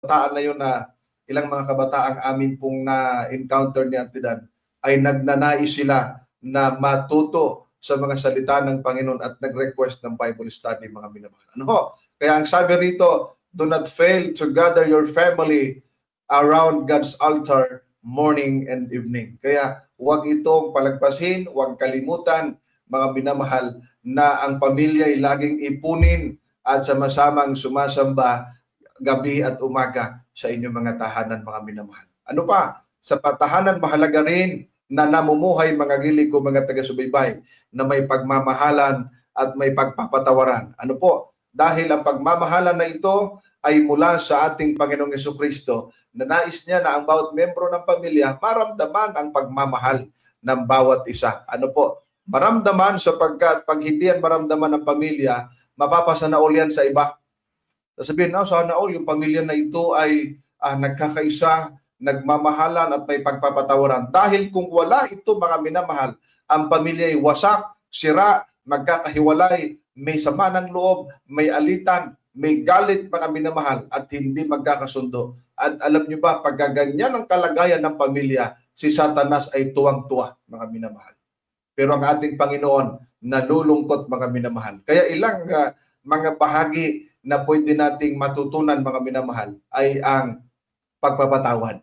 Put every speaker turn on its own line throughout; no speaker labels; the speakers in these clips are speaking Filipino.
kabataan na yun na ilang mga kabataang amin pong na-encounter ni Auntie Dan ay nagnanais sila na matuto sa mga salita ng Panginoon at nag-request ng Bible study, mga minamahal. Ano ho? Kaya ang sabi rito, do not fail to gather your family around God's altar morning and evening. Kaya huwag itong palagpasin, huwag kalimutan, mga minamahal, na ang pamilya ay laging ipunin at sama-samang sumasamba gabi at umaga sa inyong mga tahanan, mga minamahal. Ano pa? Sa tahanan, mahalaga rin na namumuhay, mga gili ko, mga taga-subaybay, na may pagmamahalan at may pagpapatawaran. Ano po? Dahil ang pagmamahalan na ito ay mula sa ating Panginoong Jesucristo, na nais niya na ang bawat membro ng pamilya maramdaman ang pagmamahal ng bawat isa. Ano po? Maramdaman, sapagkat pag hindi yan maramdaman ng pamilya, mapapasanaol yan sa iba. Sasabihin, sana all yung pamilya na ito ay nagkakaisa, nagmamahalan at may pagpapatawaran. Dahil kung wala ito, mga minamahal, ang pamilya ay wasak, sira, magkakahiwalay, may sama ng loob, may alitan, may galit, mga minamahal, at hindi magkakasundo. At alam nyo ba, pag ganyan ang kalagayan ng pamilya, si Satanas ay tuwang-tuwa, mga minamahal. Pero ang ating Panginoon, nalulungkot, mga minamahal. Kaya ilang mga bahagi na pwede nating matutunan, mga minamahal, ay ang pagpapatawad.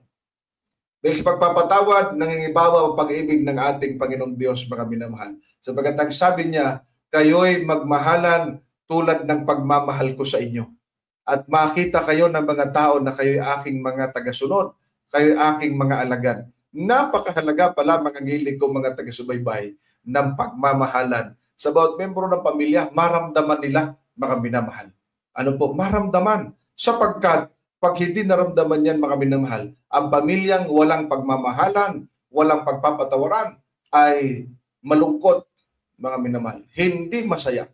Dahil sa pagpapatawad, nangingibabaw ang pag-ibig ng ating Panginoong Diyos, mga minamahal. Sabagat ang sabi niya, kayo'y magmahalan tulad ng pagmamahal ko sa inyo. At makita kayo ng mga tao na kayo'y aking mga tagasunod, kayo'y aking mga alagad. Napakahalaga pala, mga gilig ko, mga taga-subaybay, ng pagmamahalan. Sa bawat membro ng pamilya, maramdaman nila, mga minamahal. Ano po? Maramdaman. Sapagkat pag hindi naramdaman yan, mga minamahal, ang pamilyang walang pagmamahalan, walang pagpapatawaran, ay malungkot, mga minamahal. Hindi masaya.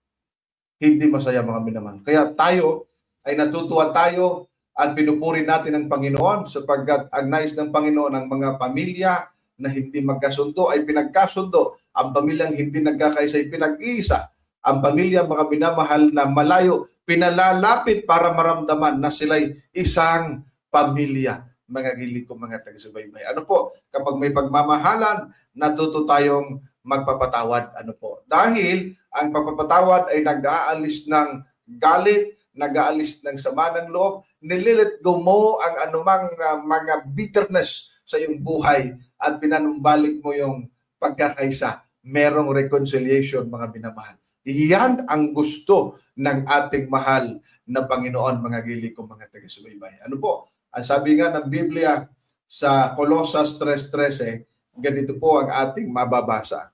Hindi masaya, mga minamahal. Kaya tayo ay natutuwa tayo at pinupuri natin ang Panginoon, sapagkat ang nais ng Panginoon ang mga pamilya na hindi magkasundo ay pinagkasundo. Ang pamilyang hindi nagkakaisa ay pinag-iisa. Ang pamilya, mga minamahal, na malayo, pinalalapit para maramdaman na sila'y isang pamilya, mga gilig ko, mga taga-subaybay. Ano po? Kapag may pagmamahalan, natuto tayong magpapatawad. Ano po? Dahil ang pagpapatawad ay nag-aalis ng galit, nag-aalis ng sama ng loob, nililit go mo ang anumang mga bitterness sa iyong buhay at pinanumbalik mo yung pagkakaisa. Merong reconciliation, mga minamahal. Iyan ang gusto ng ating mahal na Panginoon, mga gilig ko, mga taga-subaybay. Ano po? Ang sabi nga ng Biblia sa Colosas 3:13, ganito po ang ating mababasa.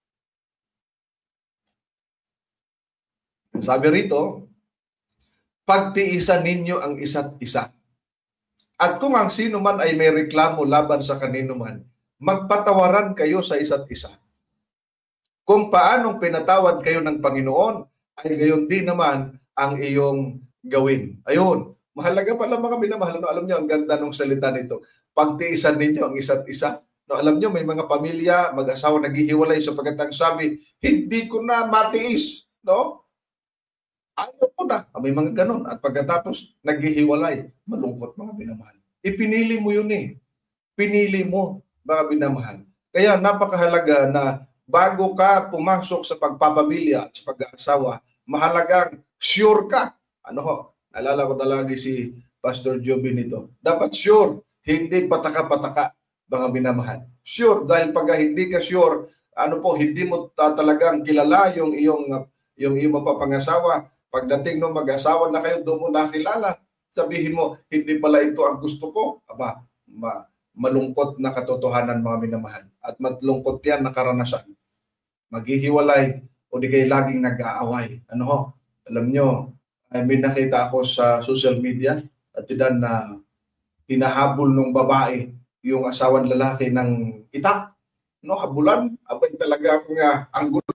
Sabi rito, pagtiisan ninyo ang isa't isa. At kung ang sino man ay may reklamo laban sa kanino man, magpatawaran kayo sa isa't isa. Kung paanong pinatawad kayo ng Panginoon, ay gayon din naman ang iyong gawin. Ayun, mahalaga pala, mga minamahal. No, alam niyo, ang ganda ng salita nito. Pagtiisan ninyo ang isa't isa. No, alam niyo, may mga pamilya, mag-asawa naghihiwalay sapagkat ang sabi, hindi ko na matiis. No? Ayaw ko na. May mga ganon. At pagkatapos, naghihiwalay. Malungkot, mga minamahal. Ipinili mo yun eh. Pinili mo, mga minamahal. Kaya napakahalaga na bago ka pumasok sa pagpapamilya at sa pag-aasawa, mahalagang sure ka. Ano ho? Naalala ko talaga si Pastor Joby nito. Dapat sure, hindi pataka-pataka, mga minamahal. Sure, dahil pag hindi ka sure, ano po, hindi mo talagang kilala yung iyong mapapangasawa. Pagdating ng mag-asawa na kayo, doon mo nakilala. Sabihin mo, hindi pala ito ang gusto ko. Aba, malungkot na katotohanan, mga minamahal. At malungkot yan na karanasan. Maghihiwalay o di kayo laging nag-aaway. Ano ho? Alam nyo, may nakita ako sa social media at tinan na hinahabol ng babae yung asawang lalaki ng itak. No, habulan. Abay talaga akong ang gulo.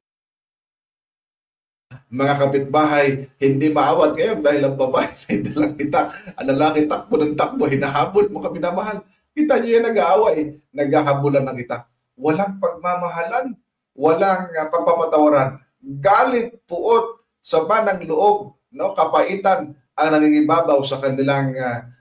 Mga kapitbahay, hindi maawat ngayon dahil ang babae may dalang itak. Ang lalaki takbo ng takbo, hinahabol mo, kami namahal. Kita niyo yan, nag-aaway, naghahabulan ng itak. Walang pagmamahalan, walang pagpapatawaran. Galit, puot, sama ng loob, no, kapaitan ang nangingibabaw sa kanilang